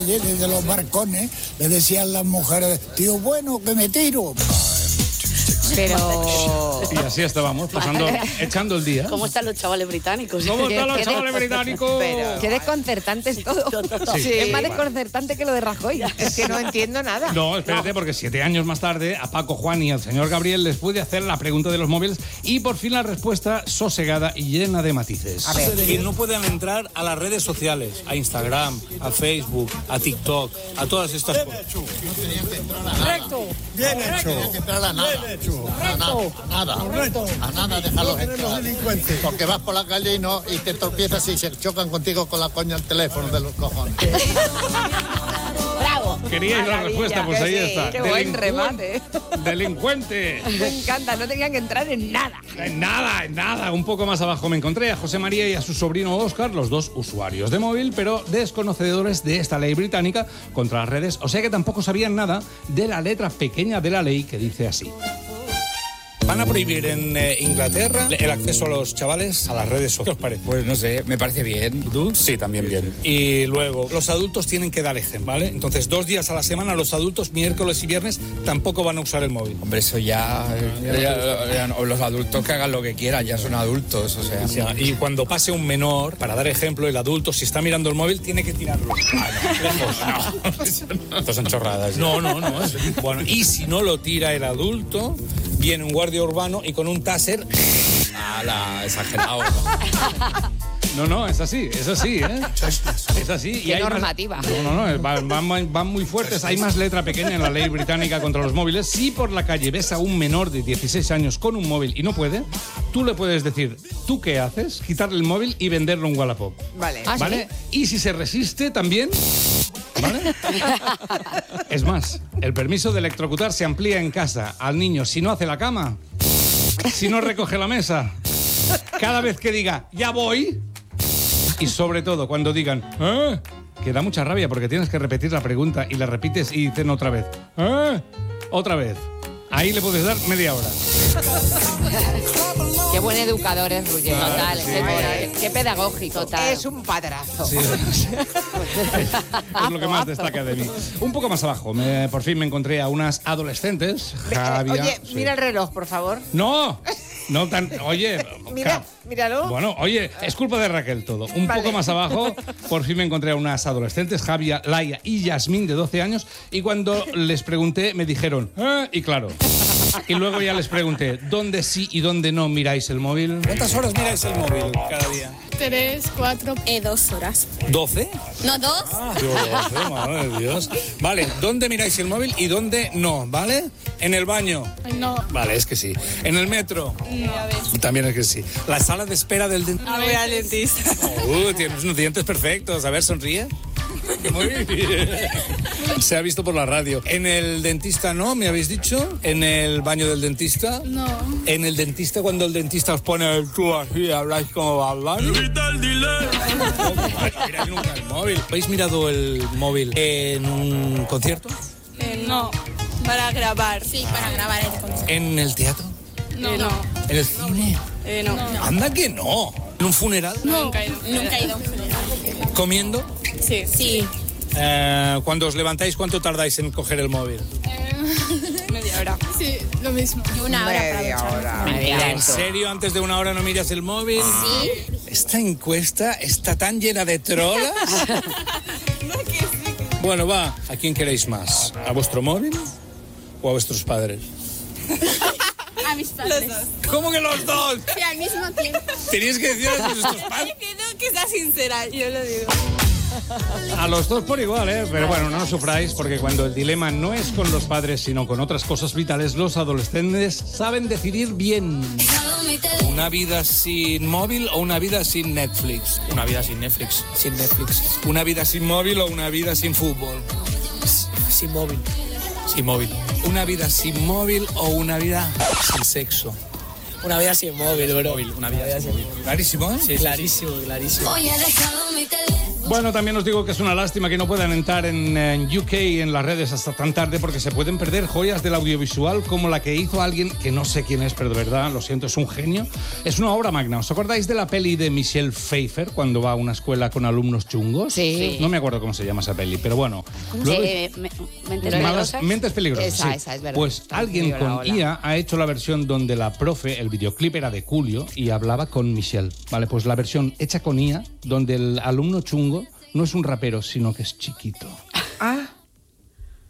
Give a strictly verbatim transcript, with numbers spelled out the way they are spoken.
Desde los barcones le decían las mujeres, tío, bueno, que me tiro. Pero... Y así estábamos, pasando, echando el día. ¿Cómo están los chavales británicos? ¿Cómo están los ¿Qué- chavales británicos? Pero, qué desconcertante es todo. Sí. Es más desconcertante que lo de Rajoy. Es que no entiendo nada. No, espérate, porque siete años más tarde a Paco, Juan y al señor Gabriel les pude hacer la pregunta de los móviles y por fin la respuesta sosegada y llena de matices. A ver. Que no puedan entrar a las redes sociales, a Instagram, a Facebook, a TikTok, a todas estas cosas. Recto. Bien hecho. No hay que entrar a nada. A nada. A nada. A nada, déjalos entrar. Porque vas por la calle y no y te tropiezas y se chocan contigo con la coña al teléfono de los cojones. ¡Bravo! ¿Queríais la respuesta? Pues Que ahí sí, está. qué buen remate. Delincuente. Me encanta, no tenían que entrar en nada. En nada, en nada. Un poco más abajo me encontré a José María y a su sobrino Óscar, los dos usuarios de móvil, pero desconocedores de esta ley británica contra las redes, o sea que tampoco sabían nada de la letra pequeña de la ley que dice así. Van a prohibir en eh, Inglaterra el acceso a los chavales a las redes sociales. ¿Qué os parece? Pues no sé, me parece bien. ¿Tú? Sí, también bien. Y luego, los adultos tienen que dar ejemplo, ¿vale? Entonces, dos días a la semana, los adultos, miércoles y viernes, tampoco van a usar el móvil. Hombre, eso ya, ya- ya- ya- los adultos que hagan lo que quieran, ya son adultos, o sea. O sea, y cuando pase un menor, para dar ejemplo, el adulto, si está mirando el móvil, tiene que tirarlo. Ah, no, lejos. No. Estas son chorradas. No, no, no. es- Bueno, y si no lo tira el adulto, viene un guardia urbano y con un taser... ¡Hala! Exagerado. No, no, es así, es así, ¿eh? Es así. Qué hay más- normativa. No, no, no, van, van- van muy fuertes. Hay más letra pequeña en la ley británica contra los móviles. Si por la calle ves a un menor de dieciséis años con un móvil y no puede, tú le puedes decir, ¿tú qué haces? Quitarle el móvil y venderlo en Wallapop. Vale. ¿Ah, sí? ¿Vale? Y si se resiste también... ¿Vale? Es más, el permiso de electrocutar se amplía en casa al niño si no hace la cama, si no recoge la mesa, cada vez que diga, ya voy, y sobre todo cuando digan, ¿eh? Que da mucha rabia porque tienes que repetir la pregunta y la repites y dicen otra vez, ¿eh? Otra vez. Ahí le puedes dar media hora. Qué buen educador es Ruller. Total, sí, qué, sí. qué pedagógico. Total. Es un padrazo. Sí, es lo que más destaca de mí. Un poco más abajo, me- por fin me encontré a unas adolescentes. Javier, Oye, sí. mira el reloj, por favor. No, no tan. Oye, Mira, ca- míralo. Bueno, oye, es culpa de Raquel todo. Un Vale. poco más abajo, por fin me encontré a unas adolescentes, Javier, Laia y Yasmín, de doce años, y cuando les pregunté, me dijeron, ¿eh? Y claro. Y luego ya les pregunté, ¿dónde sí y dónde no miráis el móvil? ¿Cuántas horas miráis el móvil cada día? Tres, cuatro, eh, dos horas. ¿Doce? No, dos. Ah, yo doce, madre de Dios. Vale, ¿dónde miráis el móvil y dónde no? ¿Vale? ¿En el baño? No. Vale, es que sí. ¿En el metro? No, a ver. También es que sí. ¿La sala de espera del dentista? A ver, al dentista. Uh, tienes unos dientes perfectos. A ver, sonríe. Muy bien. Se ha visto por la radio. ¿En el dentista no, me habéis dicho? ¿En el baño del dentista? No. ¿En el dentista cuando el dentista os pone el tú así, habláis como va a hablar? Mira nunca el móvil. ¿Habéis mirado el móvil en un concierto? Eh, no. Para grabar. Sí, para grabar el concierto. ¿En el teatro? No. no. ¿En el cine? Eh, no. Anda que no. ¿En un funeral? Nunca he ido. Nunca he ido a un funeral. ¿Comiendo? Sí. Sí. Eh, cuando os levantáis, ¿cuánto tardáis en coger el móvil? Media hora. Sí, lo mismo. Y una hora para Media ducharme. hora. Mentira. ¿En serio antes de una hora no miras el móvil? Sí. Esta encuesta está tan llena de trolas. Bueno, va. ¿A quién queréis más? ¿A vuestro móvil o a vuestros padres? A mis padres. Los dos. ¿Cómo que los dos? Sí, al mismo tiempo. Teníais que decir a vuestros padres. Pido que sea sincera, yo lo digo. A los dos por igual, ¿eh? Pero bueno, no os sufráis porque cuando el dilema no es con los padres sino con otras cosas vitales, los adolescentes saben decidir bien. ¿Una vida sin móvil o una vida sin Netflix? Una vida sin Netflix. Sin Netflix. ¿Una vida sin móvil o una vida sin fútbol? Sin móvil. Sin móvil. ¿Una vida sin móvil o una vida sin sexo? Una vida sin móvil, bro. Una vida sin móvil. ¿Clarísimo, eh? Sí, clarísimo, clarísimo. Hoy he dejado mi teléfono Bueno, también os digo que es una lástima que no puedan entrar en, en U K en las redes hasta tan tarde porque se pueden perder joyas del audiovisual como la que hizo alguien que no sé quién es, pero de verdad, lo siento, es un genio. Es una obra magna. ¿Os acordáis de la peli de Michelle Pfeiffer cuando va a una escuela con alumnos chungos? Sí. No me acuerdo cómo se llama esa peli, pero bueno. Luego, eh, me, mentes Malas, mentes peligrosas. Esa, sí. esa, es verdad. Pues Está alguien con la ola. I A ha hecho la versión donde la profe, el videoclip era de Julio y hablaba con Michelle. Vale, pues la versión hecha con I A donde el alumno chungo no es un rapero, sino que es chiquito. Ah.